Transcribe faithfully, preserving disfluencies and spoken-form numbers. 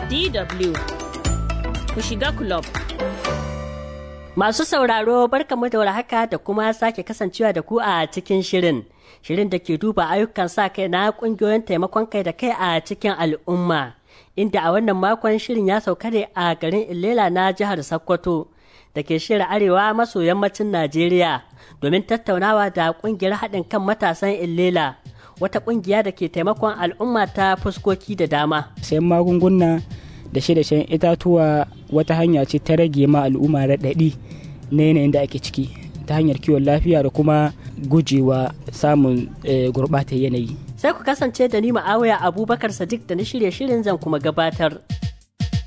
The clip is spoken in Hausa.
D W ku shiga club. Masu sauraro barkamu da warhaka da kuma sake kasancewa da ku a cikin shirin. Shirin da ke duba ayyukan sa kai na ƙungiyoyin taimakon kai da kai a cikin al'umma. Inda a wannan makon shirin ya sauka ne a garin Ilela na jihar Sokoto da ke shirya arewa maso yammacin Najeriya domin tattaunawa da ƙungiyar haɗin kan matasan Ilela, wata ƙungiya da ke taimakon al'umma ta fuskoki da dama. Sayan magunguna da shaye-shayen itatuwa wata hanya ce ta rage ma al'umma raɗaɗi na yanayin da ake ciki ta hanyar kiwon lafiya da kuma gujewa samun gurɓatar yanayi. Sai ku kasance da ni Ma'awiya Abubakar Sadiq da na shirye shirin zan kuma gabatar.